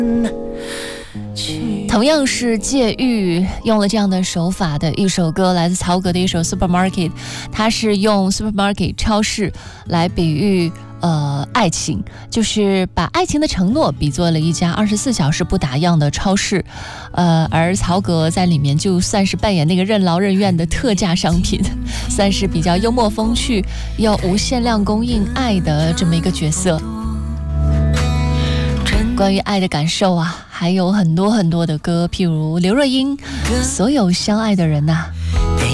同样是借喻用了这样的手法的一首歌，来自曹格的一首 Supermarket， 它是用 Supermarket 超市来比喻爱情，就是把爱情的承诺比作了一家24小时不打烊的超市，而曹格在里面就算是扮演那个任劳任怨的特价商品，算是比较幽默风趣又无限量供应爱的这么一个角色。关于爱的感受啊，还有很多很多的歌，譬如刘若英《所有相爱的人》呐。